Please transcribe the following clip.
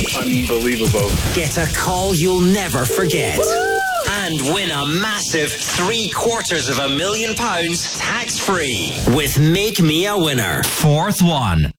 Unbelievable. Get a call you'll never forget. And win a massive £750,000 tax-free with Make Me a Winner. Fourth one.